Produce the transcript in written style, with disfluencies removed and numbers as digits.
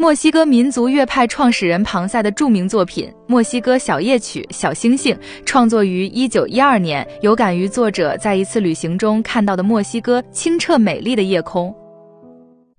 墨西哥民族乐派创始人庞塞的著名作品《墨西哥小夜曲·小星星》创作于1912年，有感于作者在一次旅行中看到的墨西哥清澈美丽的夜空，